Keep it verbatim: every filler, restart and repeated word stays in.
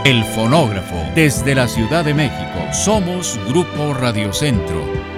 El fonógrafo. Desde la Ciudad de México, somos Grupo Radio Centro.